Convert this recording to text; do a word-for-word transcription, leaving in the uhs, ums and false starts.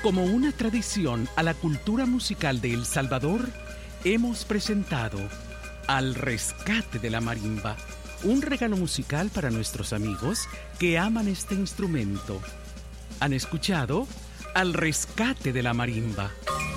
Como una tradición a la cultura musical de El Salvador, hemos presentado Al Rescate de la Marimba, un regalo musical para nuestros amigos que aman este instrumento. Han escuchado Al Rescate de la Marimba.